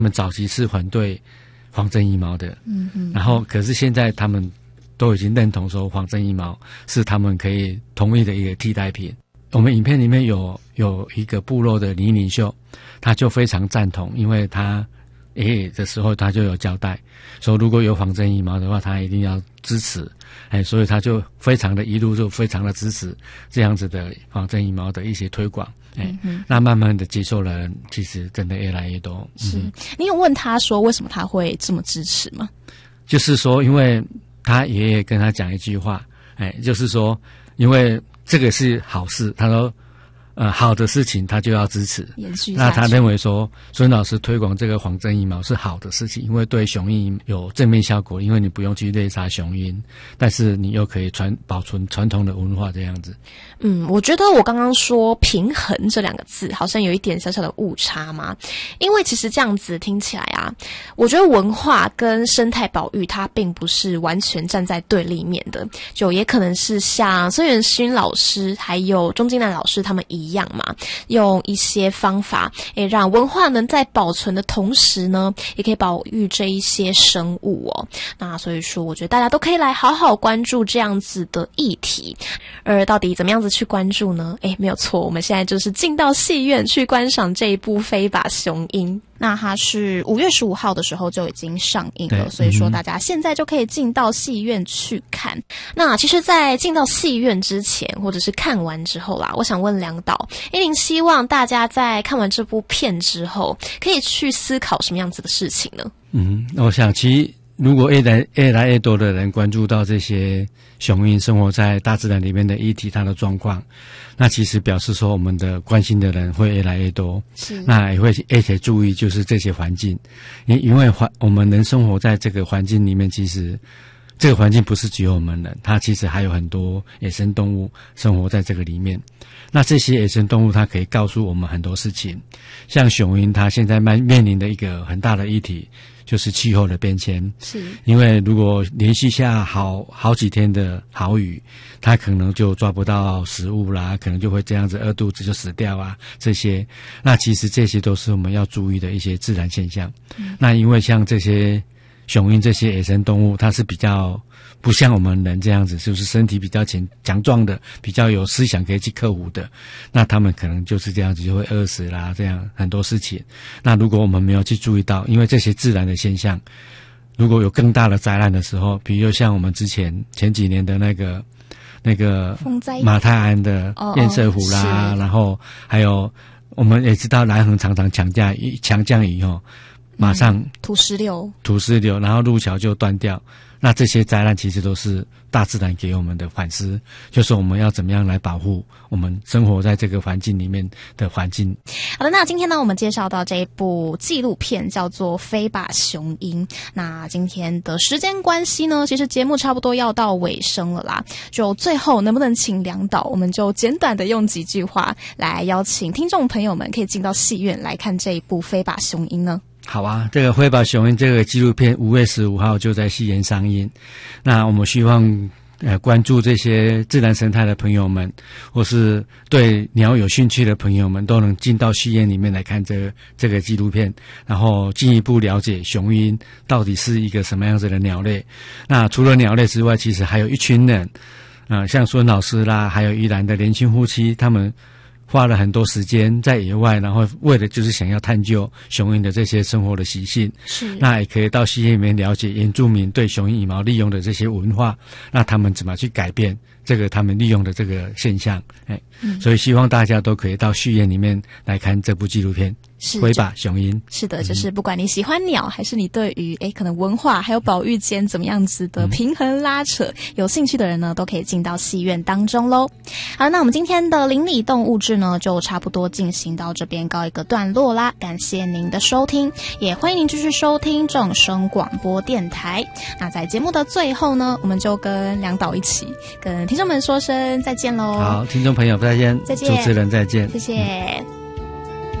他们早期是反对仿真羽毛的，然后可是现在他们都已经认同说仿真羽毛是他们可以同意的一个替代品。我们影片里面有一个部落的女领袖，他就非常赞同，因为他爷爷的时候他就有交代说，如果有仿真羽毛的话，他一定要支持，所以他就非常的一路就非常的支持这样子的仿真羽毛的一些推广。那慢慢的接受的人其实真的越来越多。 是，你有问他说为什么他会这么支持吗？ 就是说，因为他爷爷跟他讲一句话，就是说，因为这个是好事，他说好的事情他就要支持， 延续下去。 那他认为说孙老师推广这个仿真羽毛是好的事情，因为对雄鹰有正面效果，因为你不用去猎杀雄鹰，但是你又可以保存传统的文化这样子。 我觉得我刚刚说平衡这两个字好像有一点小小的误差嘛，因为其实这样子听起来啊，我觉得文化跟生态保育它并不是完全站在对立面的，就也可能是像孙元勋老师还有钟金南老师他们一样嘛，用一些方法让文化能在保存的同时呢，也可以保育这一些生物哦。那所以说我觉得大家都可以来好好关注这样子的议题。而到底怎么样子去关注呢？没有错，我们现在就是进到戏院去观赏这一部《飞吧雄鹰》。那它是5月15号的时候就已经上映了，所以说大家现在就可以进到戏院去看。那其实在进到戏院之前或者是看完之后啦，我想问梁导，您希望大家在看完这部片之后可以去思考什么样子的事情呢？ 我想其实如果越来越多的人关注到这些雄鹰生活在大自然里面的议题，它的状况，那其实表示说我们的关心的人会越来越多，那也会一起注意就是这些环境，因为我们人生活在这个环境里面，其实这个环境不是只有我们人，它其实还有很多野生动物生活在这个里面。那这些野生动物它可以告诉我们很多事情，像雄鹰它现在面临的一个很大的议题就是气候的变迁，是因为如果连续下好几天的好雨，它可能就抓不到食物啦，可能就会这样子饿肚子就死掉啊，这些那其实这些都是我们要注意的一些自然现象。那因为像这些雄鹰这些野生动物，它是比较不像我们人这样子，就是身体比较强壮的，比较有思想可以去克服的，那他们可能就是这样子就会饿死啦，这样很多事情。那如果我们没有去注意到，因为这些自然的现象，如果有更大的灾难的时候，比如像我们前几年的那个马泰安的堰塞湖啦，然后还有我们也知道南横常常强降雨后马上土石流， 然后路桥就断掉。那这些灾难其实都是大自然给我们的反思，就是我们要怎么样来保护我们生活在这个环境里面的环境。 好的，那今天呢，我们介绍到这一部纪录片叫做《飞吧雄鹰》。那今天的时间关系呢，其实节目差不多要到尾声了啦。就最后能不能请梁导，我们就简短的用几句话来邀请听众朋友们可以进到戏院来看这一部《飞吧雄鹰》呢？ 好啊，这个《飞吧雄鹰》这个纪录片5月15号就在戏院上映。那我们希望关注这些自然生态的朋友们，或是对鸟有兴趣的朋友们，都能进到戏院里面来看这个纪录片，然后进一步了解雄鹰到底是一个什么样子的鸟类。那除了鸟类之外，其实还有一群人，像孙老师啦，还有宜兰的年轻夫妻，他们花了很多时间在野外，然后为了就是想要探究雄鹰的这些生活的习性。是，那也可以到戏院里面了解原住民对雄鹰羽毛利用的这些文化，那他们怎么去改变这个他们利用的这个现象。所以希望大家都可以到戏院里面来看这部纪录片。飞吧雄鹰。是的，就是不管你喜欢鸟，还是你对于可能文化还有保育间怎么样子的平衡拉扯有兴趣的人呢，都可以进到戏院当中咯。好，那我们今天的邻里动物志呢，就差不多进行到这边告一个段落啦。感谢您的收听，也欢迎您继续收听正声广播电台。那在节目的最后呢，我们就跟梁导一起跟听众们说声再见咯。好，听众朋友再见，主持人再见，谢谢。